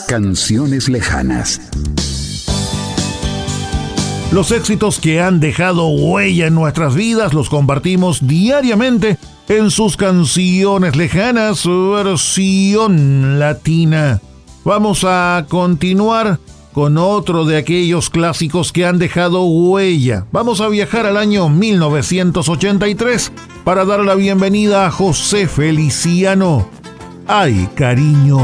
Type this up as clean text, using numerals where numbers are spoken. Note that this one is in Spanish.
Canciones lejanas. Los éxitos que han dejado huella en nuestras vidas los compartimos diariamente en sus canciones lejanas, versión latina. Vamos a continuar con otro de aquellos clásicos que han dejado huella. Vamos a viajar al año 1983 para dar la bienvenida a José Feliciano. ¡Ay, cariño!